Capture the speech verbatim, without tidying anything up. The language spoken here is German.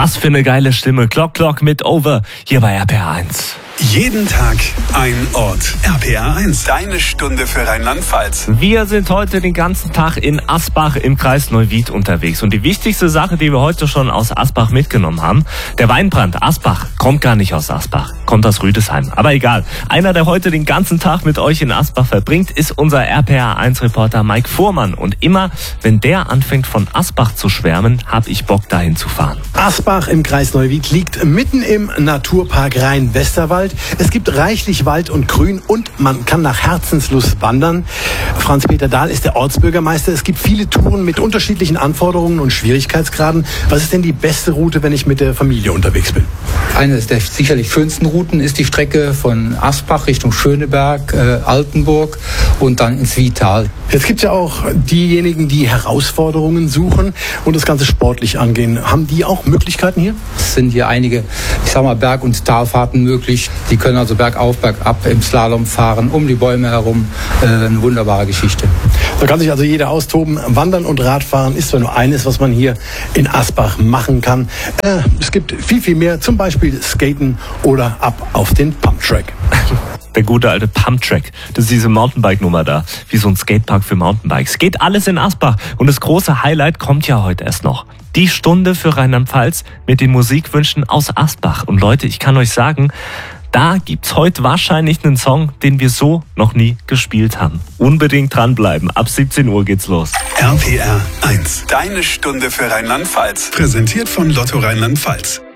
Was für eine geile Stimme. Clock Clock mit Over hier bei R P R eins. Jeden Tag ein Ort. R P R eins, deine Stunde für Rheinland-Pfalz. Wir sind heute den ganzen Tag in Asbach im Kreis Neuwied unterwegs. Und die wichtigste Sache, die wir heute schon aus Asbach mitgenommen haben, der Weinbrand Asbach kommt gar nicht aus Asbach, kommt aus Rüdesheim. Aber egal, einer, der heute den ganzen Tag mit euch in Asbach verbringt, ist unser R P R eins Reporter Mike Fuhrmann. Und immer, wenn der anfängt von Asbach zu schwärmen, habe ich Bock dahin zu fahren. Asbach im Kreis Neuwied liegt mitten im Naturpark Rhein-Westerwald. Es gibt reichlich Wald und Grün und man kann nach Herzenslust wandern. Franz-Peter Dahl ist der Ortsbürgermeister. Es gibt viele Touren mit unterschiedlichen Anforderungen und Schwierigkeitsgraden. Was ist denn die beste Route, wenn ich mit der Familie unterwegs bin? Eine der sicherlich schönsten Routen ist die Strecke von Asbach Richtung Schöneberg, äh, Altenburg und dann ins Wietal. Jetzt gibt es ja auch diejenigen, die Herausforderungen suchen und das Ganze sportlich angehen. Haben die auch Möglichkeiten hier? Es sind hier einige, ich sag mal, Berg- und Talfahrten möglich. Die können also bergauf, bergab im Slalom fahren, um die Bäume herum. Äh, eine wunderbare Geschichte. Da kann sich also jeder austoben. Wandern und Radfahren ist zwar nur eines, was man hier in Asbach machen kann. Äh, es gibt viel, viel mehr, zum Beispiel Skaten oder ab auf den Pumptrack. Der gute alte Pumptrack, das ist diese Mountainbike-Nummer da, wie so ein Skatepark für Mountainbikes. Geht alles in Asbach und das große Highlight kommt ja heute erst noch. Die Stunde für Rheinland-Pfalz mit den Musikwünschen aus Asbach. Und Leute, ich kann euch sagen, da gibt's heute wahrscheinlich einen Song, den wir so noch nie gespielt haben. Unbedingt dranbleiben, ab siebzehn Uhr geht's los. R P R eins, deine Stunde für Rheinland-Pfalz. Präsentiert von Lotto Rheinland-Pfalz.